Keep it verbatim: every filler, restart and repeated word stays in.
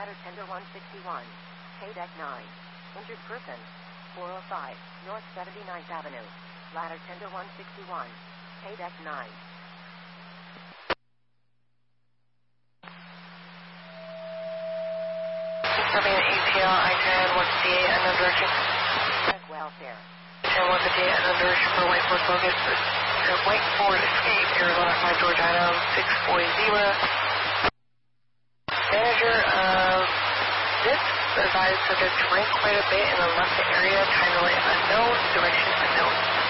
Ladder Tender one sixty-one. K-Deck nine. Injured person. four oh five, North seventy-ninth Avenue. Ladder Tender one sixty-one. K-Deck nine. Coming at A T L, I ten one fifty-eight, unknown direction. Check welfare. ten one fifty-eight, unknown direction for White Ford Focus. For White Ford Escape, Arizona five Georgia item six forty. Manager of this advised subject drank quite a bit in the left area, time delay unknown, direction unknown.